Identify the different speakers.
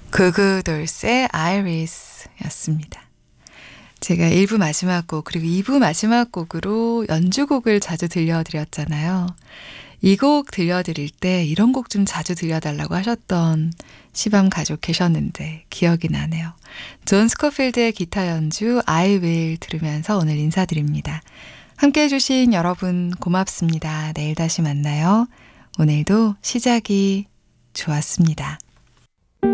Speaker 1: 구구돌스의 아이리스였습니다. 제가 1부 마지막 곡 그리고 2부 마지막 곡으로 연주곡을 자주 들려드렸잖아요. 이 곡 들려드릴 때 이런 곡 좀 자주 들려달라고 하셨던 시밤 가족 계셨는데 기억이 나네요. 존 스코필드의 기타 연주 I Will 들으면서 오늘 인사드립니다. 함께해 주신 여러분 고맙습니다. 내일 다시 만나요. 오늘도 시작이 좋았습니다.